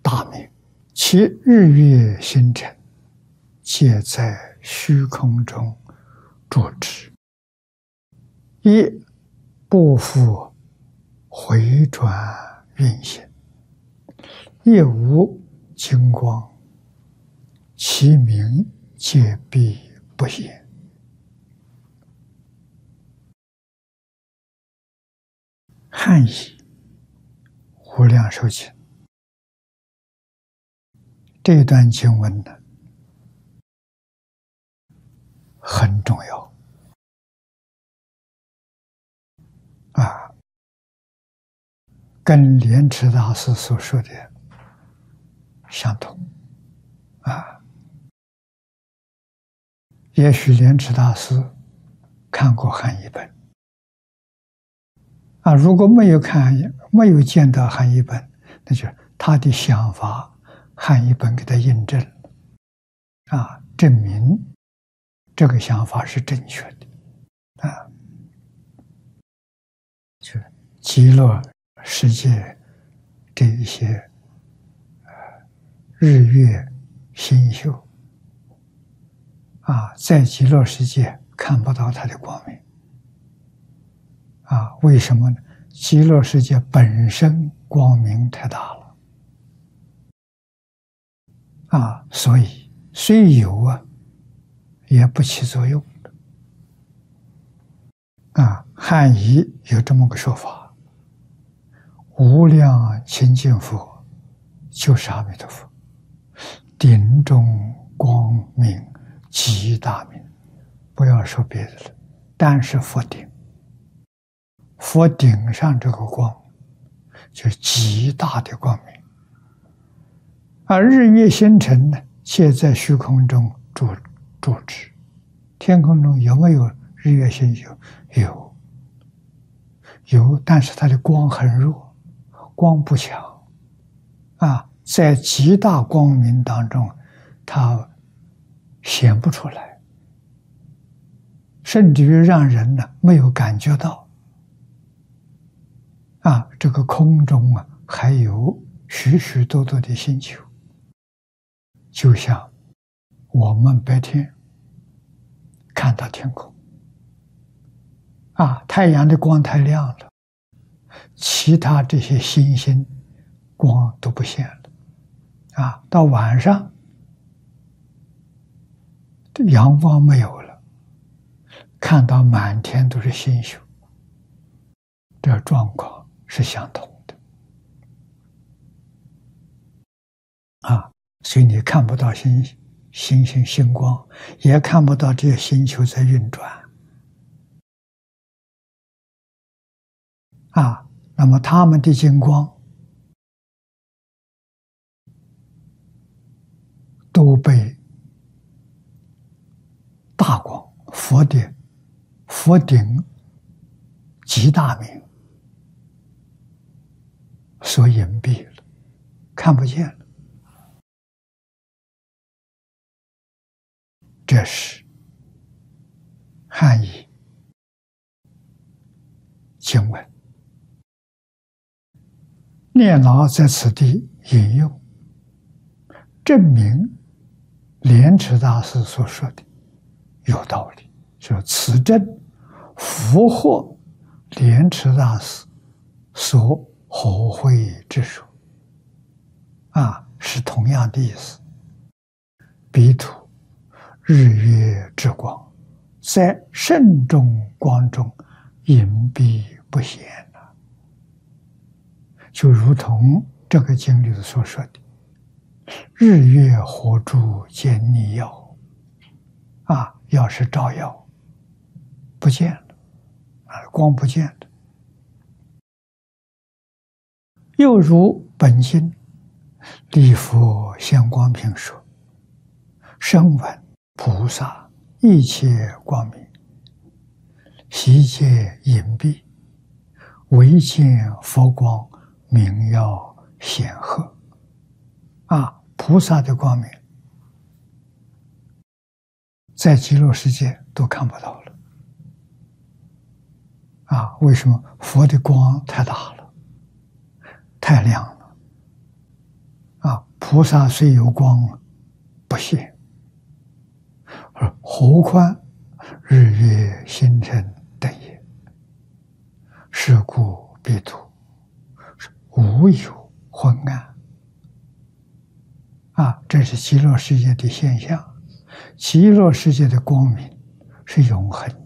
大明，其日月星辰，皆在虚空中住之，亦不复回转运行，亦无金光，其名皆必不言。汉译无量寿经这段经文呢，很重要啊，跟莲池大师所说的相同啊。也许莲池大师看过汉译本啊，如果没有见到汉译本，那就是他的想法，汉译本给他印证啊，证明这个想法是正确的啊。就是极乐世界这一些日月星宿啊，在极乐世界看不到它的光明啊，为什么呢？极乐世界本身光明太大了啊，所以虽有啊，也不起作用啊。汉译有这么个说法：无量清净佛就是阿弥陀佛，顶中光明极大明，不要说别的了，但是佛顶。佛顶上这个光，就是极大的光明。而日月星辰呢，皆在虚空中住之。天空中有没有日月星宿？有，但是它的光很弱，光不强啊，在极大光明当中，它显不出来，甚至于让人呢没有感觉到。啊，这个空中啊，还有许许多多的星球，就像我们白天看到天空，啊，太阳的光太亮了，其他这些星星光都不现了，啊，到晚上阳光没有了，看到满天都是星宿，这状况是相同的啊，所以你看不到星光，也看不到这些星球在运转啊。那么它们的金光都被大光佛顶极大明所隐蔽了，看不见了。这是汉译经文。念老在此地引用，证明莲池大师所说的有道理，说此证符合莲池大师所合会之说啊，是同样的意思。彼土日月之光，在盛众光中隐蔽不显啊，就如同这个经里所说的日月火烛见逆耀啊，要是照耀不见了啊，光不见了。又如本经礼佛现光品说，声闻菩萨一切光明，悉皆隐蔽，唯见佛光明耀显赫啊，菩萨的光明在极乐世界都看不到了啊！为什么？佛的光太大了，太亮了啊！ 菩萨虽有光，不现，而何况日月星辰等也？是故彼土无有昏暗。这是极乐世界的现象。极乐世界的光明是永恒